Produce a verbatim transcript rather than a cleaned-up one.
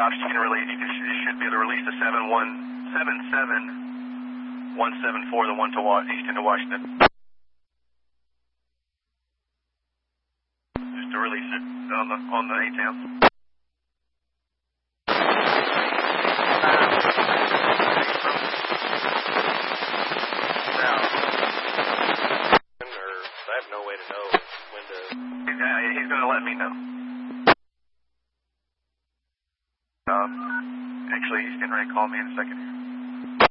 oxygen release. You should be able to release the seven one seven seven one seven four, the one to Easton to Washington. Just to release it on the on the A T A M. I have no way to know when to... Yeah, he's going to let me know. Um, actually, he's getting ready to call me in a second.